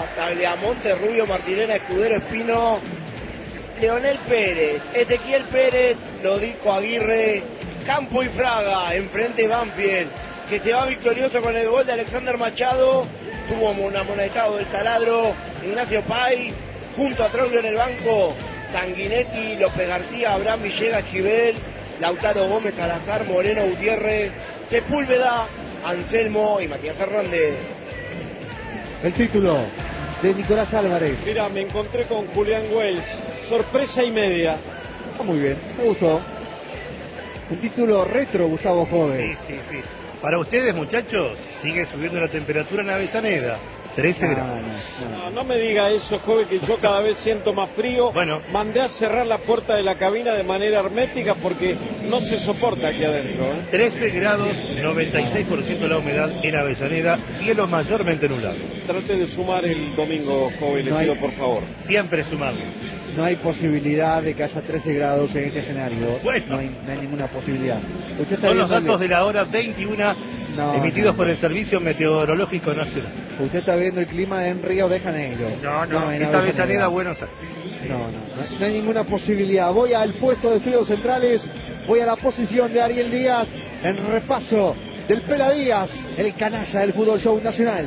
Tagliamonte, Rubio, Martinera, Escudero, Espino, Leonel Pérez, Ezequiel Pérez, Lodico Aguirre, Campo y Fraga, enfrente Banfield, que se va victorioso con el gol de Alexander Machado. Tuvo un amonestado del Taladro, Ignacio Pay, junto a Troglio en el banco, Sanguinetti, López García, Abraham Villegas, Chivel, Lautaro Gómez, Salazar, Moreno, Gutiérrez, Sepúlveda, Anselmo y Matías Hernández. El título de Nicolás Álvarez. Mira, me encontré con Julián Welch, sorpresa y media. Muy bien, me gustó. Un título retro, Gustavo Jove. Sí. Para ustedes, muchachos, sigue subiendo la temperatura en Avellaneda. 13 grados. No me diga eso, joven, que yo cada vez siento más frío. Bueno. Mandé a cerrar la puerta de la cabina de manera hermética porque no se soporta aquí adentro. 13 grados, 96% la humedad en Avellaneda, cielo mayormente nublado. Trate de sumar el domingo, joven, le pido por favor. Siempre sumarlo. No hay posibilidad de que haya 13 grados en este escenario. Bueno. No hay ninguna posibilidad. Son los datos de la hora 21 emitidos por el Servicio Meteorológico Nacional. Usted está viendo el clima en Río de Janeiro. No, es Avellaneda, Buenos Aires. No hay ninguna posibilidad. Voy al puesto de estudios centrales, voy a la posición de Ariel Díaz, en repaso del Pela Díaz, el canalla del Fútbol Show Nacional.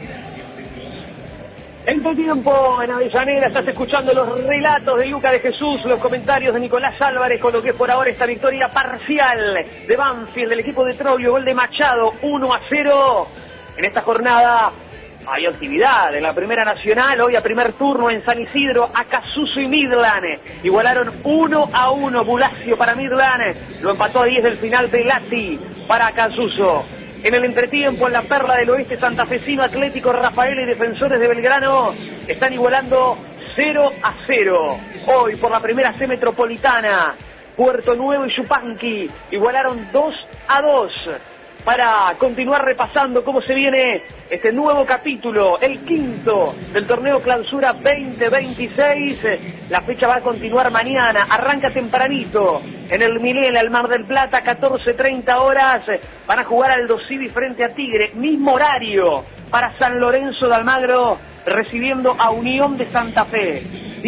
En tu tiempo en Avellaneda estás escuchando los relatos de Luca de Jesús, los comentarios de Nicolás Álvarez con lo que es por ahora esta victoria parcial de Banfield, del equipo de Troglio, gol de Machado, 1-0. En esta jornada hay actividad en la Primera Nacional, hoy a primer turno en San Isidro, Acasuso y Midland. Igualaron 1-1, Bulacio para Midland, lo empató a 10 del final Velati para Acasuso. En el entretiempo, en la perla del oeste santafesino, Atlético Rafael y Defensores de Belgrano están igualando 0-0. Hoy por la primera C metropolitana, Puerto Nuevo y Yupanqui igualaron 2-2. Para continuar repasando cómo se viene este nuevo capítulo, el quinto del torneo Clausura 2026. La fecha va a continuar mañana, arranca tempranito en el Milela, el Mar del Plata, 14:30 horas. Van a jugar Aldo Civi frente a Tigre, mismo horario para San Lorenzo de Almagro, recibiendo a Unión de Santa Fe.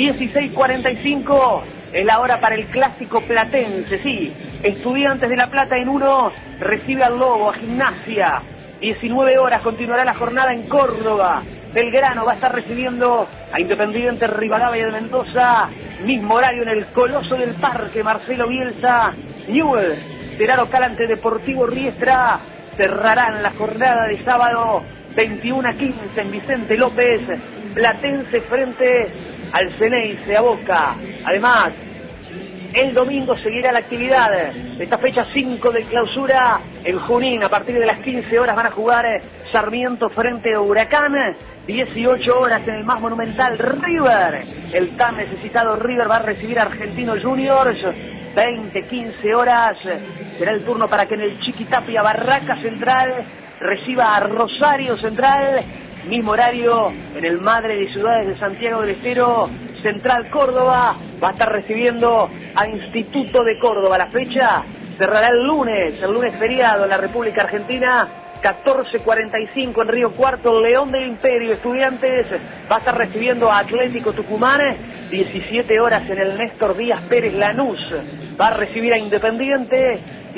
16:45 es la hora para el clásico platense, sí. Estudiantes de La Plata en 1 recibe al Lobo, a Gimnasia. 19 horas continuará la jornada en Córdoba. Belgrano va a estar recibiendo a Independiente Rivadavia de Mendoza. Mismo horario en el Coloso del Parque, Marcelo Bielsa. Newell será local ante Deportivo Riestra. Cerrarán la jornada de sábado 21:15 en Vicente López. Platense frente al Ceneice, a Boca. Además, el domingo seguirá la actividad de esta fecha 5 de clausura en Junín. A partir de las 15 horas van a jugar Sarmiento frente a Huracán. 18 horas en el más monumental River. El tan necesitado River va a recibir a Argentinos Juniors. 20-15 horas será el turno para que en el Chiquitapia Barraca Central reciba a Rosario Central. Mismo horario en el Madre de Ciudades de Santiago del Estero. Central Córdoba va a estar recibiendo a Instituto de Córdoba. La fecha cerrará el lunes feriado en la República Argentina. 14:45 en Río Cuarto, León del Imperio. Estudiantes va a estar recibiendo a Atlético Tucumán. 17 horas en el Néstor Díaz Pérez Lanús va a recibir a Independiente.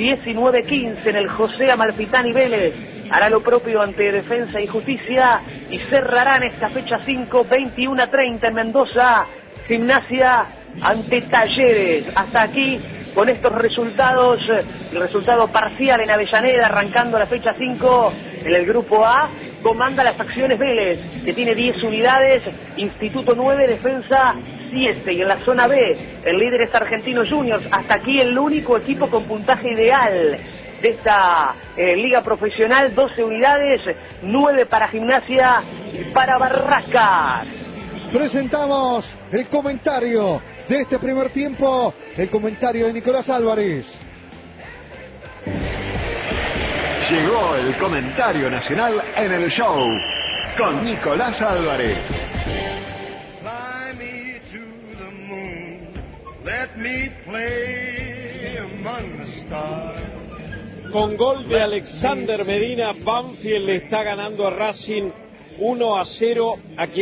19:15 en el José Amalfitani Vélez hará lo propio ante Defensa y Justicia, y cerrarán esta fecha 5, 21:30 en Mendoza, Gimnasia ante Talleres. Hasta aquí con estos resultados, el resultado parcial en Avellaneda, arrancando la fecha 5 en el grupo A. Comanda las acciones Vélez, que tiene 10 unidades, Instituto 9, Defensa 7, y en la zona B, el líder es Argentinos Juniors. Hasta aquí el único equipo con puntaje ideal de esta liga profesional, 12 unidades, 9 para Gimnasia y para Barracas. Presentamos el comentario de este primer tiempo, el comentario de Nicolás Álvarez. Llegó el comentario nacional en el show con Nicolás Álvarez. Fly me to the moon, let me play among the stars. Con gol de Alexander Medina, Banfield le está ganando a Racing 1-0 aquí